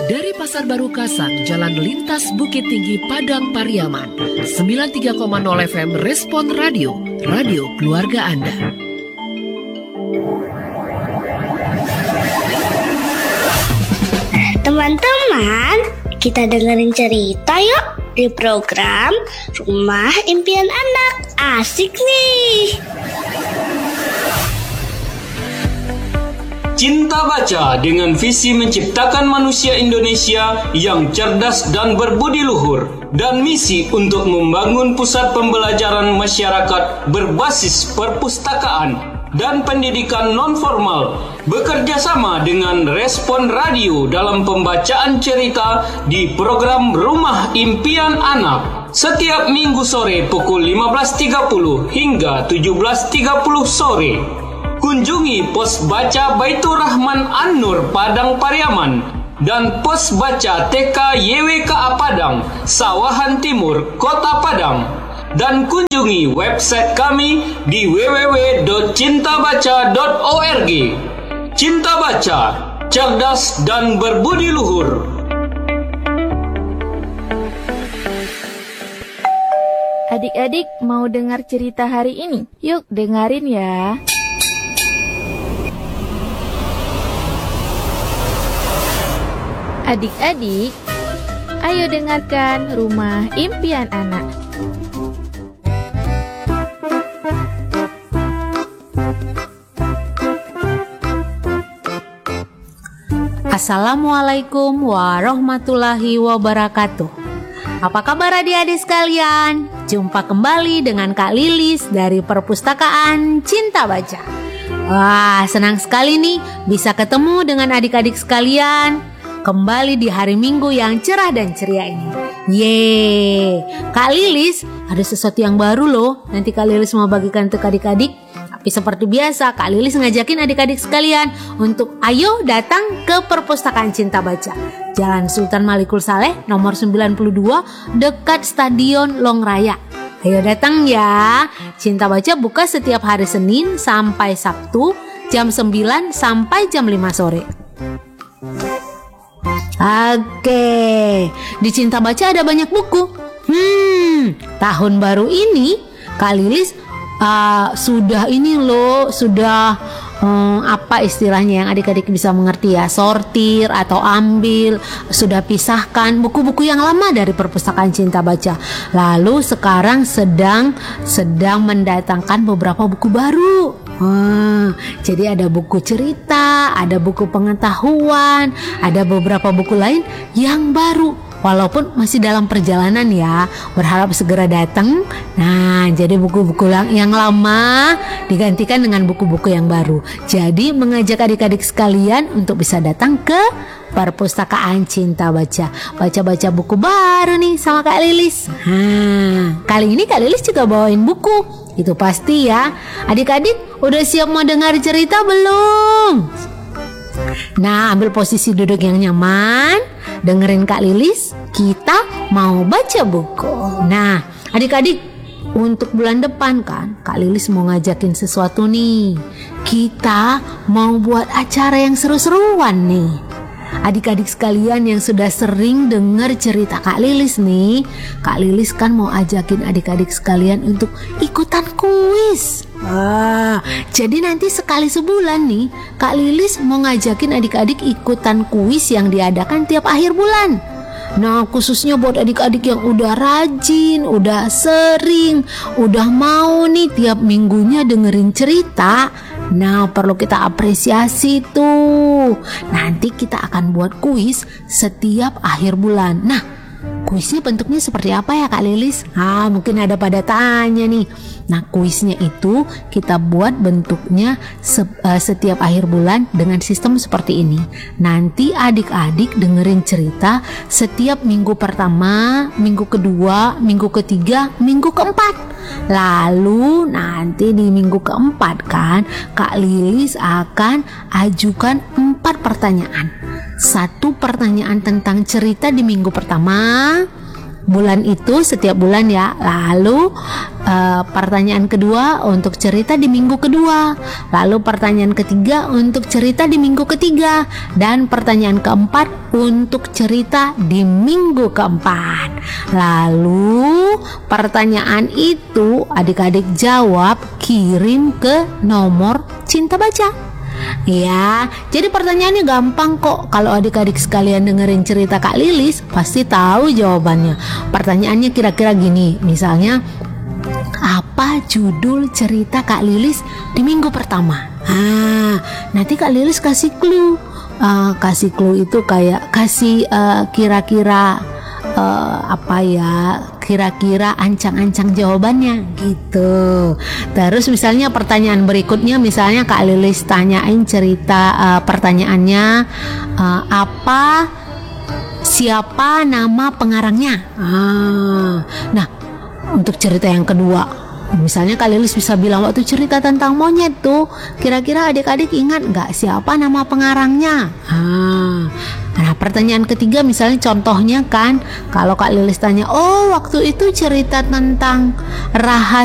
Dari Pasar Baru Kasang, Jalan Lintas Bukit Tinggi, Padang Pariaman. 93,0 FM Respon Radio, radio keluarga Anda. Teman-teman, kita dengerin cerita yuk di program Rumah Impian Anak. Asik nih. Cinta Baca dengan visi menciptakan manusia Indonesia yang cerdas dan berbudi luhur, dan misi untuk membangun pusat pembelajaran masyarakat berbasis perpustakaan dan pendidikan non-formal, bekerja sama dengan Respon Radio dalam pembacaan cerita di program Rumah Impian Anak setiap Minggu sore pukul 15.30 hingga 17.30 sore. Kunjungi pos baca Baitur Rahman An-Nur Padang Pariaman dan pos baca TK YWKA Padang Sawahan Timur Kota Padang, dan kunjungi website kami di www.cintabaca.org. Cinta Baca, cerdas dan berbudi luhur. Adik-adik mau dengar cerita hari ini? Yuk dengerin ya. Adik-adik, ayo dengarkan Rumah Impian Anak. Assalamualaikum warahmatullahi wabarakatuh. Apa kabar adik-adik sekalian? Jumpa kembali dengan Kak Lilis dari Perpustakaan Cinta Baca. Wah, senang sekali nih bisa ketemu dengan adik-adik sekalian kembali di hari Minggu yang cerah dan ceria ini. Yeay, Kak Lilis ada sesuatu yang baru loh. Nanti Kak Lilis mau bagikan untuk adik-adik. Tapi seperti biasa, Kak Lilis ngajakin adik-adik sekalian untuk ayo datang ke Perpustakaan Cinta Baca, Jalan Sultan Malikul Saleh nomor 92 dekat Stadion Long Raya. Ayo datang ya. Cinta Baca buka setiap hari Senin sampai Sabtu jam 9 sampai jam 5 sore. Oke, di Cinta Baca ada banyak buku. Tahun baru ini Kak Lilis sudah apa istilahnya yang adik-adik bisa mengerti ya, sortir atau ambil, sudah pisahkan buku-buku yang lama dari Perpustakaan Cinta Baca. Lalu sekarang sedang mendatangkan beberapa buku baru. Jadi ada buku cerita, ada buku pengetahuan, ada beberapa buku lain yang baru. Walaupun masih dalam perjalanan ya, berharap segera datang. Nah, jadi buku-buku yang lama digantikan dengan buku-buku yang baru. Jadi mengajak adik-adik sekalian untuk bisa datang ke Perpustakaan Cinta Baca, baca-baca buku baru nih sama Kak Lilis. Kali ini Kak Lilis juga bawain buku. Itu pasti ya. Adik-adik udah siap mau dengar cerita belum? Nah, ambil posisi duduk yang nyaman, dengerin Kak Lilis, kita mau baca buku. Nah, adik-adik, untuk bulan depan kan Kak Lilis mau ngajakin sesuatu nih. Kita mau buat acara yang seru-seruan nih. Adik-adik sekalian yang sudah sering dengar cerita Kak Lilis nih, Kak Lilis kan mau ajakin adik-adik sekalian untuk ikutan kuis. Jadi nanti sekali sebulan nih Kak Lilis mau ngajakin adik-adik ikutan kuis yang diadakan tiap akhir bulan. Nah, khususnya buat adik-adik yang udah rajin, udah sering, udah mau nih tiap minggunya dengerin cerita. Nah, perlu kita apresiasi tuh. Nanti kita akan buat kuis setiap akhir bulan. Nah, kuisnya bentuknya seperti apa ya Kak Lilis? Mungkin ada pada tanya nih. Nah, kuisnya itu kita buat bentuknya setiap akhir bulan dengan sistem seperti ini. Nanti adik-adik dengerin cerita setiap minggu pertama, minggu kedua, minggu ketiga, minggu keempat. Lalu nanti di minggu keempat kan Kak Lilis akan ajukan 4 pertanyaan. 1 pertanyaan tentang cerita di minggu pertama, bulan itu setiap bulan ya. Lalu pertanyaan kedua untuk cerita di minggu kedua. Lalu pertanyaan ketiga untuk cerita di minggu ketiga. Dan pertanyaan keempat untuk cerita di minggu keempat. Lalu pertanyaan itu adik-adik jawab, kirim ke nomor Cinta Baca. Ya, jadi pertanyaannya gampang kok. Kalau adik-adik sekalian dengerin cerita Kak Lilis, pasti tahu jawabannya. Pertanyaannya kira-kira gini, misalnya, apa judul cerita Kak Lilis di minggu pertama? Nanti Kak Lilis kasih clue. Kasih clue itu kayak kasih kira-kira kira-kira ancang-ancang jawabannya gitu. Terus misalnya pertanyaan berikutnya, misalnya Kak Lilis tanyain cerita pertanyaannya, siapa nama pengarangnya? Nah, untuk cerita yang kedua, misalnya Kak Lilis bisa bilang waktu cerita tentang monyet tuh, kira-kira adik-adik ingat nggak siapa nama pengarangnya? Nah, pertanyaan ketiga misalnya contohnya kan, kalau Kak Lilis tanya, waktu itu cerita tentang rahasia